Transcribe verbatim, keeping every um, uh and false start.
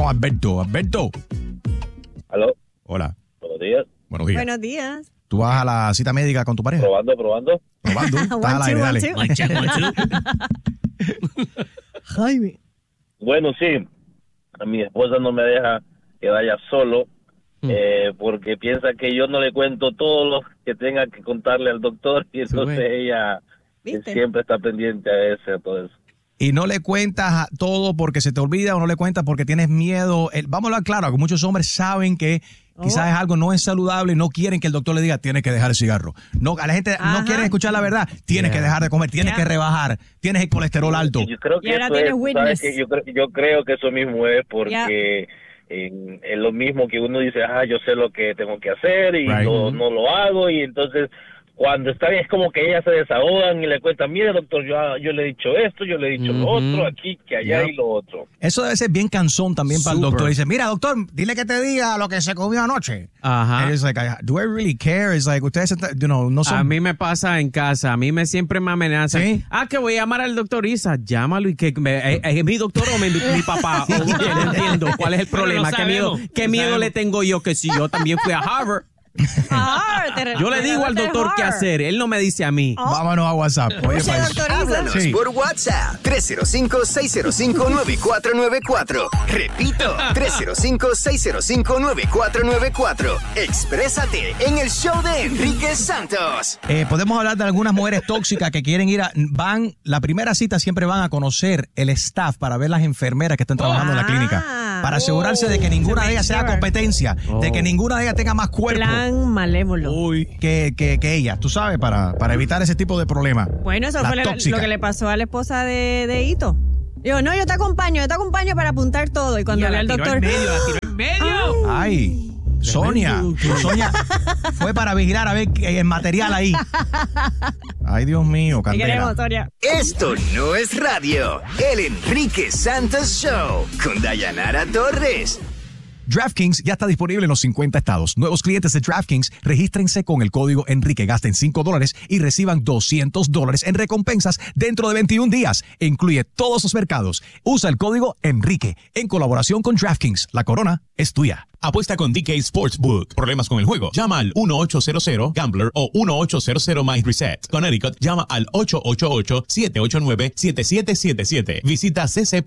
con Alberto. Alberto. ¿Aló? Hola. Buenos días. Buenos días. Buenos días. ¿Tú vas a la cita médica con tu pareja? Probando, probando. Probando. Estás al aire, dale. One check, one two. Jaime. Bueno, sí. Mi esposa no me deja que vaya solo eh, porque piensa que yo no le cuento todo lo que tenga que contarle al doctor y entonces Sube. ella ¿Viste? siempre está pendiente a eso, a todo eso. Y no le cuentas todo porque se te olvida o no le cuentas porque tienes miedo. El- vamos a hablar claro, que muchos hombres saben que quizás es algo no es saludable y no quieren que el doctor le diga tienes que dejar el cigarro. No, a la gente Ajá. no quiere escuchar la verdad. Tienes Yeah. que dejar de comer, tienes Yeah. que rebajar, tienes el colesterol alto. Y yo creo Y que ahora eso tienes es, witness. ¿sabes qué? Yo creo, yo creo que eso mismo es porque en, es lo mismo que uno dice, ah, yo sé lo que tengo que hacer y Right. lo- no lo hago y entonces cuando está bien es como que ellas se desahogan y le cuentan, mire doctor, yo, yo le he dicho esto, yo le he dicho lo Ujú. otro, aquí, que allá Yep. y lo otro. Eso debe ser bien cansón también para el Super. doctor. Dice, mira doctor, dile que te diga lo que se comió anoche. Ajá. And it's like, I- do I really care? It's like, ustedes, está- you know, no son... A mí me pasa en casa, a mí me siempre me amenazan. ¿Sí? Ah, que voy a llamar al doctor Isa, llámalo y que me, ¿es, es mi doctor o mi, mi papá? O, no entiendo cuál es el Pero problema. lo ¿Qué miedo, sabemos, qué lo miedo sabemos. le tengo yo que si yo también fui a Harvard? Ah, te- Yo le te digo al graduaste de doctor qué Harvard. hacer, él no me dice a mí. Vámonos a WhatsApp. Oye, Oye, pa' eso. doctor Isa. Háblanos Sí. por WhatsApp tres cero cinco, seis cero cinco, nueve cuatro nueve cuatro. Repito, tres cero cinco, seis cero cinco, nueve cuatro nueve cuatro. Exprésate en el show de Enrique Santos. Eh, podemos hablar de algunas mujeres tóxicas que quieren ir a... Van, la primera cita siempre van a conocer el staff para ver las enfermeras que están trabajando en la Ah. clínica. Para asegurarse de que ninguna de ellas sea sure. competencia, de que ninguna de ellas tenga más cuerpo Plan malévolo. que, que, que ella, tú sabes, para, para evitar ese tipo de problemas. Bueno, eso La fue lo, tóxica. lo que le pasó a la esposa de, de Ito. Digo, no, yo te acompaño, yo te acompaño para apuntar todo. Y cuando Y ve la al tiró doctor... en medio, la tiró en medio. Ay, Sonia, Sonia fue para vigilar a ver que- el material ahí. Ay, Dios mío, Te queremos, Candela. Sonia. Esto no es radio. El Enrique Santos Show con Dayanara Torres. DraftKings ya está disponible en los cincuenta estados. Nuevos clientes de DraftKings, regístrense con el código Enrique. Gasten cinco dólares y reciban doscientos dólares en recompensas dentro de veintiún días. Incluye todos los mercados. Usa el código Enrique en colaboración con DraftKings. La corona es tuya. Apuesta con D K Sportsbook. ¿Problemas con el juego? Llama al uno ocho cero cero Gambler o uno ocho cero cero My Reset. Connecticut, llama al ocho ocho ocho, siete ocho nueve, siete siete siete siete. Visita c c